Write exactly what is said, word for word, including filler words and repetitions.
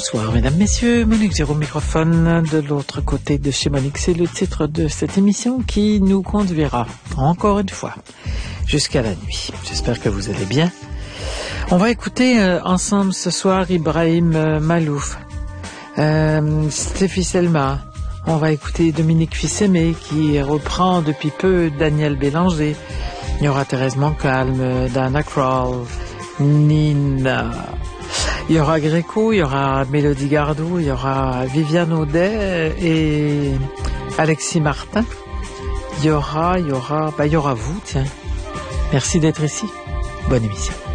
Bonsoir mesdames, messieurs, Monique Giraud au microphone de l'autre côté de chez Monique. C'est le titre de cette émission qui nous conduira, encore une fois, jusqu'à la nuit. J'espère que vous allez bien. On va écouter euh, ensemble ce soir Ibrahim euh, Malouf, euh, Stéphie Selma. On va écouter Dominique Fils-Aimé qui reprend depuis peu Daniel Bélanger. Il y aura Thérèse Montcalm, Dana Krall, Nina. Il y aura Gréco, il y aura Mélodie Gardot, il y aura Viviane Audet et Alexis Martin. Il y aura, il y aura, bah, il y aura vous, tiens. Merci d'être ici. Bonne émission.